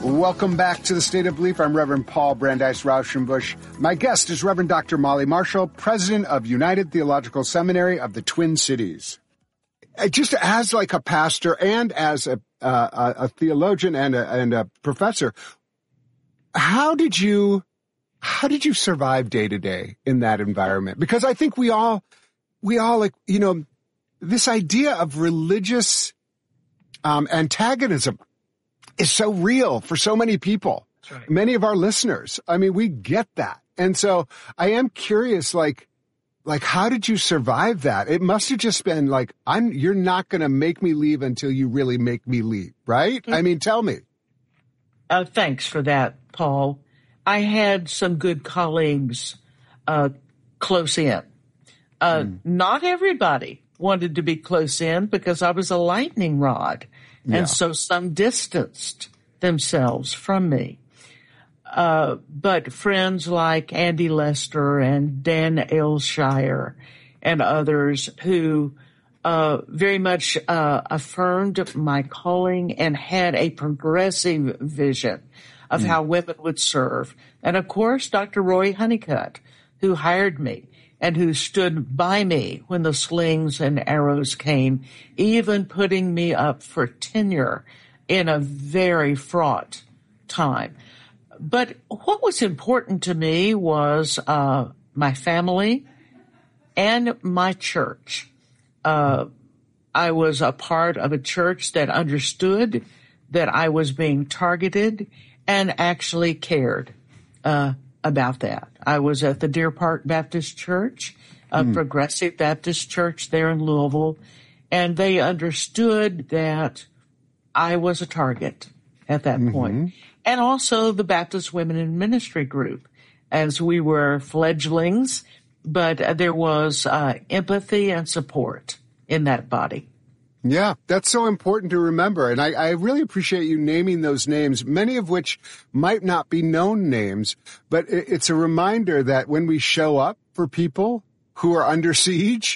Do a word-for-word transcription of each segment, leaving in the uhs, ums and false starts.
Welcome back to the State of Belief. I'm Reverend Paul Brandeis Rauschenbusch. My guest is Reverend Doctor Molly Marshall, president of United Theological Seminary of the Twin Cities. Just as like a pastor and as a, uh, a theologian and a, and a professor, how did you how did you survive day to day in that environment? Because I think we all we all like you know this idea of religious um, antagonism is so real for so many people, right. Many of our listeners. I mean, we get that. And so I am curious, like, like, how did you survive that? It must have just been like, I'm, you're not going to make me leave until you really make me leave, right? Mm-hmm. I mean, tell me. Uh, thanks for that, Paul. I had some good colleagues, uh, close in. Uh, mm. Not everybody wanted to be close in because I was a lightning rod. And yeah. So some distanced themselves from me. Uh, but friends like Andy Lester and Dan Aylshire and others who uh, very much uh, affirmed my calling and had a progressive vision of mm. how women would serve. And of course, Doctor Roy Honeycutt, who hired me and who stood by me when the slings and arrows came, even putting me up for tenure in a very fraught time. But what was important to me was uh my family and my church. Uh I was a part of a church that understood that I was being targeted and actually cared uh about that. I was at the Deer Park Baptist Church, a mm. progressive Baptist church there in Louisville, and they understood that I was a target at that mm-hmm. point. And also the Baptist Women in Ministry group, as we were fledglings, but there was uh, empathy and support in that body. Yeah, that's so important to remember. And I, I really appreciate you naming those names, many of which might not be known names, but it, it's a reminder that when we show up for people who are under siege,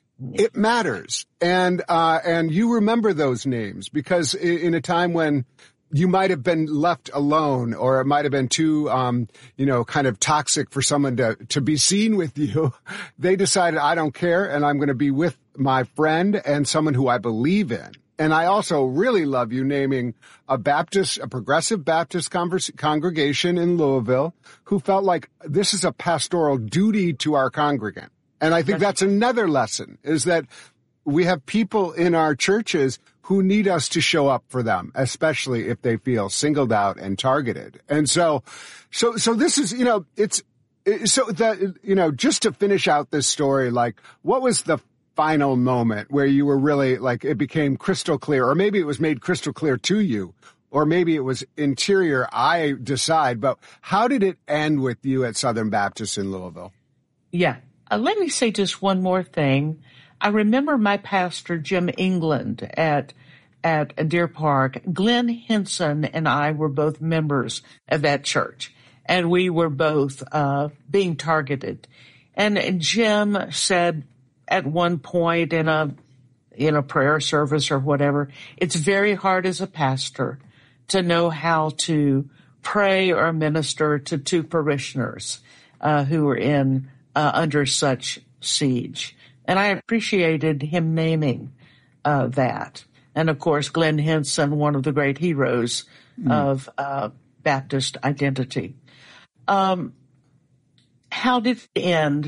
it matters. And, uh, and you remember those names because in, in a time when you might have been left alone, or it might have been too, um, you know, kind of toxic for someone to, to be seen with you. They decided, I don't care, and I'm going to be with my friend and someone who I believe in. And I also really love you naming a Baptist, a progressive Baptist converse, congregation in Louisville who felt like this is a pastoral duty to our congregant. And I think that's another lesson, is that we have people in our churches who need us to show up for them, especially if they feel singled out and targeted. And so, so, so this is, you know, it's, so that, you know, just to finish out this story, like, what was the final moment where you were really, like, it became crystal clear, or maybe it was made crystal clear to you, or maybe it was interior, I decide, but how did it end with you at Southern Baptist in Louisville? Yeah. Uh, let me say just one more thing. I remember my pastor, Jim England, at at Deer Park. Glenn Henson and I were both members of that church, and we were both uh being targeted. And Jim said at one point in a in a prayer service or whatever, it's very hard as a pastor to know how to pray or minister to two parishioners uh who are in uh under such siege. And I appreciated him naming uh, that. And, of course, Glenn Henson, one of the great heroes mm. of uh, Baptist identity. Um, how did it end?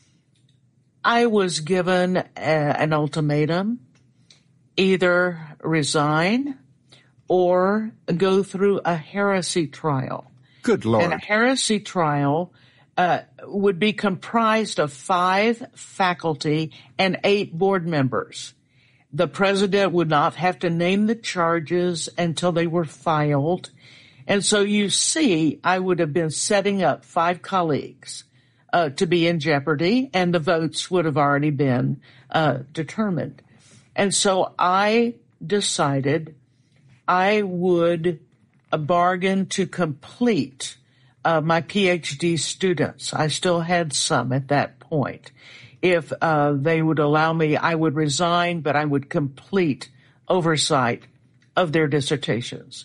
I was given a, an ultimatum, either resign or go through a heresy trial. Good Lord. And a heresy trial Uh, would be comprised of five faculty and eight board members. The president would not have to name the charges until they were filed. And so you see, I would have been setting up five colleagues uh, to be in jeopardy, and the votes would have already been uh, determined. And so I decided I would uh, bargain to complete Uh, my PhD students. I still had some at that point. If uh, they would allow me, I would resign, but I would complete oversight of their dissertations.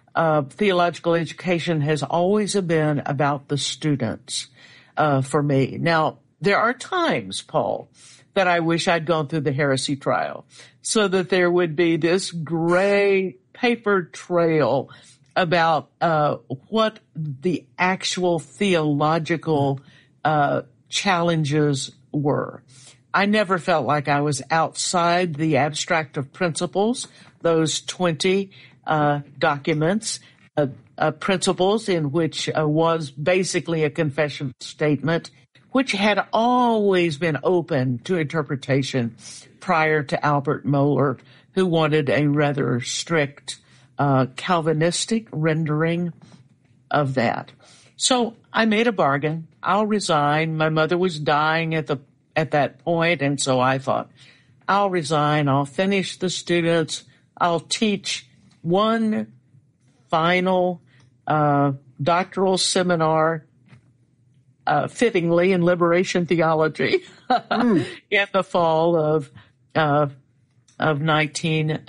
uh, theological education has always been about the students uh, for me. Now, there are times, Paul, that I wish I'd gone through the heresy trial so that there would be this gray paper trail about uh, what the actual theological uh, challenges were. I never felt like I was outside the abstract of principles, those twenty uh, documents, uh, uh, principles in which uh, was basically a confession statement, which had always been open to interpretation prior to Albert Mohler, who wanted a rather strict uh, Calvinistic rendering of that. So I made a bargain. I'll resign. My mother was dying at the at that point, and so I thought, I'll resign. I'll finish the students. I'll teach one final uh, doctoral seminar, uh, fittingly in liberation theology, mm. in the fall of uh, of nineteen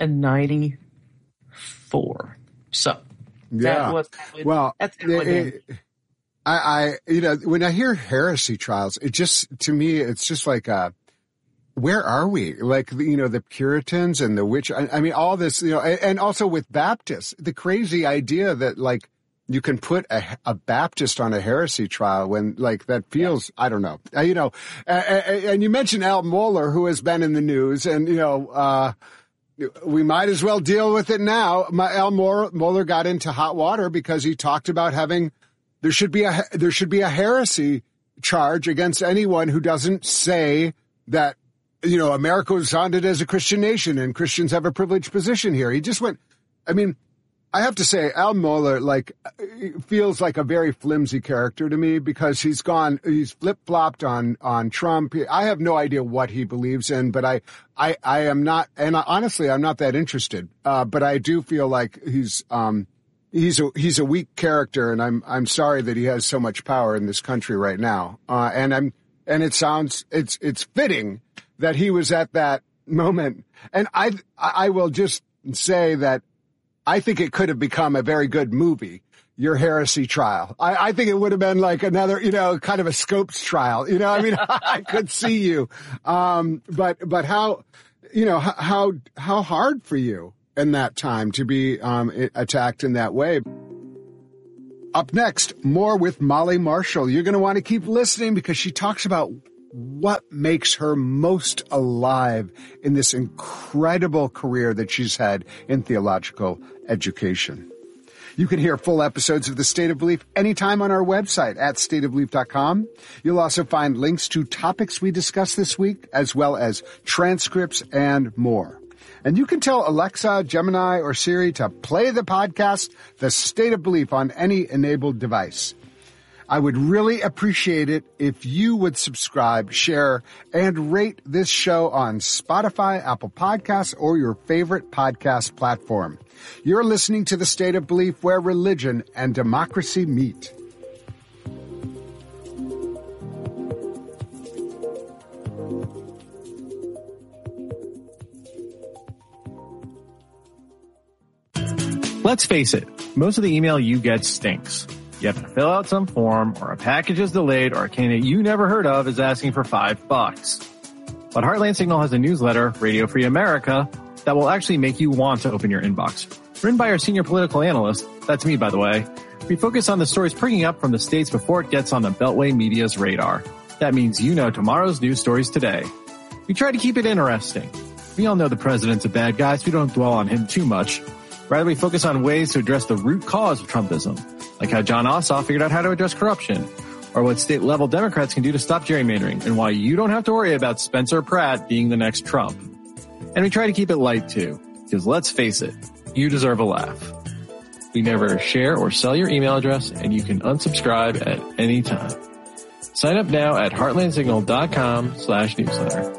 ninety-four. So yeah, that was well. That's it, I, I, you know, when I hear heresy trials, it just, to me, it's just like, uh, where are we? Like, you know, the Puritans and the witch, I, I mean, all this, you know, and, and also with Baptists, the crazy idea that, like, you can put a, a Baptist on a heresy trial when, like, that feels, yeah. I don't know, uh, you know, uh, and you mentioned Al Mohler, who has been in the news, and, you know, uh, we might as well deal with it now. My, Al Mohler got into hot water because he talked about having There should be a there should be a heresy charge against anyone who doesn't say that, you know, America was founded as a Christian nation and Christians have a privileged position here. He just went. I mean, I have to say, Al Mohler, like, feels like a very flimsy character to me because he's gone, he's flip flopped on on Trump. I have no idea what he believes in, but I I I am not, and honestly, I'm not that interested. Uh, but I do feel like he's. Um, He's a he's a weak character, and I'm I'm sorry that he has so much power in this country right now. Uh, and I'm and it sounds it's it's fitting that he was at that moment. And I I will just say that I think it could have become a very good movie, your heresy trial. I, I think it would have been like another, you know, kind of a Scopes trial. You know, I mean, I could see you. Um, but but how, you know, how how hard for you in that time to be um, attacked in that way. Up next, more with Molly Marshall. You're going to want to keep listening because she talks about what makes her most alive in this incredible career that she's had in theological education. You can hear full episodes of The State of Belief anytime on our website at state of belief dot com. You'll also find links to topics we discussed this week, as well as transcripts and more. And you can tell Alexa, Gemini, or Siri to play the podcast, The State of Belief, on any enabled device. I would really appreciate it if you would subscribe, share, and rate this show on Spotify, Apple Podcasts, or your favorite podcast platform. You're listening to The State of Belief, where religion and democracy meet. Let's face it, most of the email you get stinks. You have to fill out some form, or a package is delayed, or a candidate you never heard of is asking for five bucks. But Heartland Signal has a newsletter, Radio Free America, that will actually make you want to open your inbox. Written by our senior political analyst, that's me by the way, we focus on the stories springing up from the states before it gets on the Beltway media's radar. That means you know tomorrow's news stories today. We try to keep it interesting. We all know the president's a bad guy, so we don't dwell on him too much. Rather, we focus on ways to address the root cause of Trumpism, like how John Ossoff figured out how to address corruption, or what state-level Democrats can do to stop gerrymandering, and why you don't have to worry about Spencer Pratt being the next Trump. And we try to keep it light, too, because let's face it, you deserve a laugh. We never share or sell your email address, and you can unsubscribe at any time. Sign up now at heartlandsignal.com slash newsletter.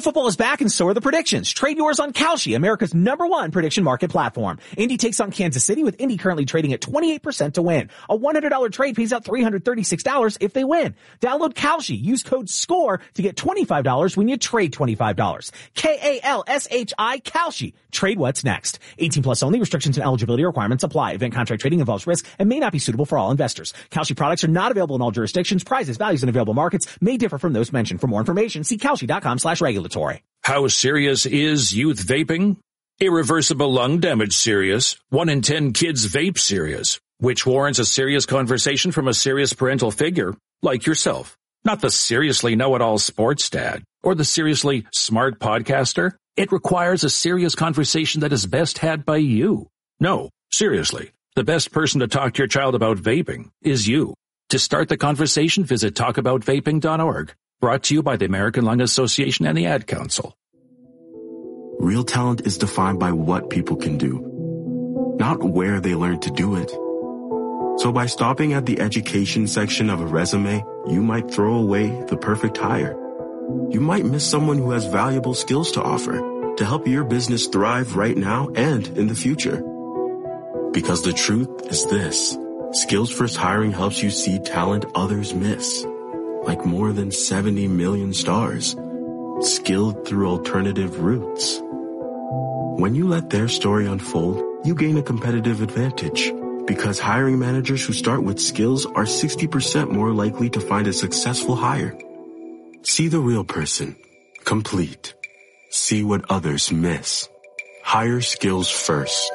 football is back and so are the predictions. Trade yours on Kalshi, America's number one prediction market platform. Indy takes on Kansas City with Indy currently trading at twenty-eight percent to win. A one hundred dollars trade pays out three hundred thirty-six dollars if they win. Download Kalshi. Use code SCORE to get twenty-five dollars when you trade twenty-five dollars. K A L S H I, Kalshi. Trade what's next. eighteen plus only. Restrictions and eligibility requirements apply. Event contract trading involves risk and may not be suitable for all investors. Kalshi products are not available in all jurisdictions. Prices, values, and available markets may differ from those mentioned. For more information, see Kalshi.com slash regulatory. How serious is youth vaping? Irreversible lung damage serious. One in ten kids vape serious, which warrants a serious conversation from a serious parental figure like yourself. Not the seriously know-it-all sports dad or the seriously smart podcaster. It requires a serious conversation that is best had by you. No, seriously, the best person to talk to your child about vaping is you. To start the conversation, visit talk about vaping dot org. Brought to you by the American Lung Association and the Ad Council. Real talent is defined by what people can do, not where they learn to do it. So by stopping at the education section of a resume, you might throw away the perfect hire. You might miss someone who has valuable skills to offer to help your business thrive right now and in the future. Because the truth is this: Skills First Hiring helps you see talent others miss, like more than seventy million stars, skilled through alternative routes. When you let their story unfold, you gain a competitive advantage, because hiring managers who start with skills are sixty percent more likely to find a successful hire. See the real person, complete. See what others miss. Hire skills first.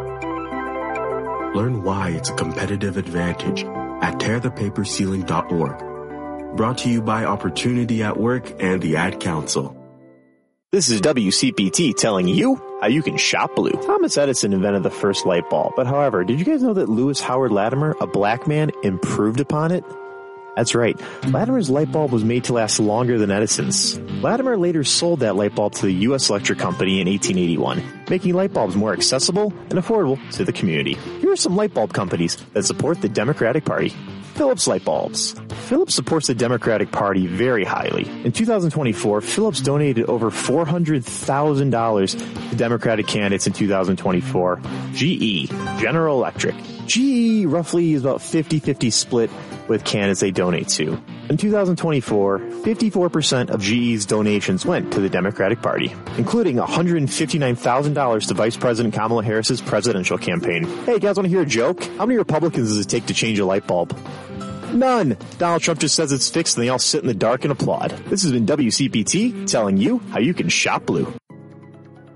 Learn why it's a competitive advantage at tear the paper ceiling dot org. Brought to you by Opportunity at Work and the Ad Council. This is W C P T telling you how you can shop blue. Thomas Edison invented the first light bulb, but however, did you guys know that Lewis Howard Latimer, a black man, improved upon it? That's right. Latimer's light bulb was made to last longer than Edison's. Latimer later sold that light bulb to the U S Electric Company in eighteen eighty-one, making light bulbs more accessible and affordable to the community. Here are some light bulb companies that support the Democratic Party. Philips Light Bulbs. Philips supports the Democratic Party very highly. In two thousand twenty-four, Philips donated over four hundred thousand dollars to Democratic candidates in two thousand twenty-four. G E, General Electric. G E roughly is about fifty-fifty split with candidates they donate to. In two thousand twenty-four, fifty-four percent of G E's donations went to the Democratic Party, including one hundred fifty-nine thousand dollars to Vice President Kamala Harris's presidential campaign. Hey, guys, want to hear a joke? How many Republicans does it take to change a light bulb? None. Donald Trump just says it's fixed and they all sit in the dark and applaud. This has been W C P T telling you how you can shop blue.